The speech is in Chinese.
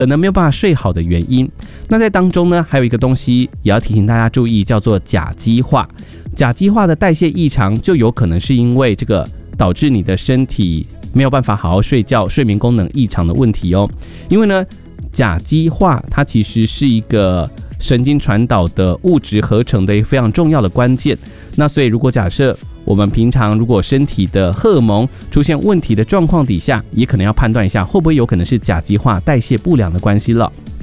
而呢没有办法睡好的原因。那在当中呢，还有一个东西也要提醒大家注意，叫做甲基化。甲基化的代谢异常就有可能是因为这个导致你的身体没有办法好好睡觉，睡眠功能异常的问题哦。因为呢，甲基化它其实是一个神经传导的物质合成的一个非常重要的关键。那所以如果假设我们平常如果身体的荷尔蒙出现问题的状况底下，也可能要判断一下会不会有可能是甲基化代谢不良的关系了。